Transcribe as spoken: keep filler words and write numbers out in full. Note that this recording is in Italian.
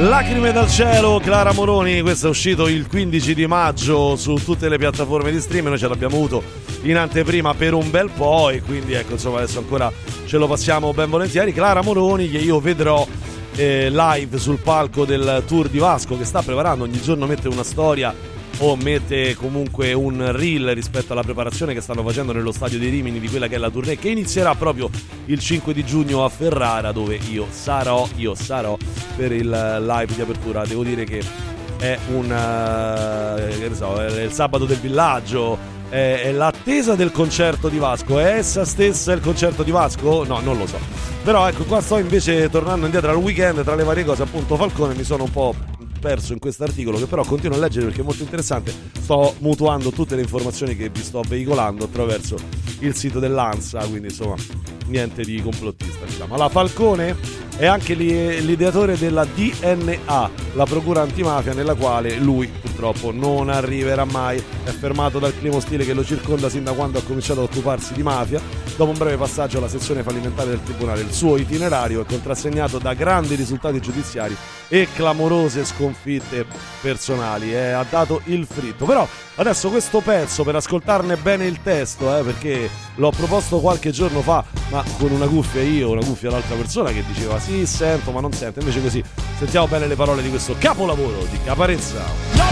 Lacrime dal cielo, Clara Moroni. Questo è uscito il quindici di maggio su tutte le piattaforme di streaming. Noi ce l'abbiamo avuto in anteprima per un bel po' e quindi ecco, insomma, adesso ancora ce lo passiamo ben volentieri. Clara Moroni, che io vedrò eh, live sul palco del Tour di Vasco, che sta preparando, ogni giorno mette una storia o mette comunque un reel rispetto alla preparazione che stanno facendo nello stadio dei Rimini di quella che è la tournée, che inizierà proprio il cinque di giugno a Ferrara, dove io sarò, io sarò per il live di apertura. Devo dire che è un uh, che ne so, è il sabato del villaggio, è, è l'attesa del concerto di Vasco. È essa stessa il concerto di Vasco? No, non lo so. Però ecco, qua sto invece tornando indietro al weekend, tra le varie cose, appunto Falcone, mi sono un po' perso in questo articolo che però continuo a leggere perché è molto interessante. Sto mutuando tutte le informazioni che vi sto veicolando attraverso il sito dell'ANSA, quindi insomma niente di complottista, diciamo. Allora, Falcone è anche l'ideatore della D N A, la procura antimafia, nella quale lui purtroppo non arriverà mai. È fermato dal clima ostile che lo circonda sin da quando ha cominciato ad occuparsi di mafia. Dopo un breve passaggio alla sezione fallimentare del tribunale, il suo itinerario è contrassegnato da grandi risultati giudiziari e clamorose sconfitte personali. Eh, ha dato il fritto. Però adesso questo pezzo, per ascoltarne bene il testo, eh, perché l'ho proposto qualche giorno fa, ma con una cuffia io, una cuffia l'altra persona che diceva sì, sento ma non sento, invece così sentiamo bene le parole di questo capolavoro di Caparezza.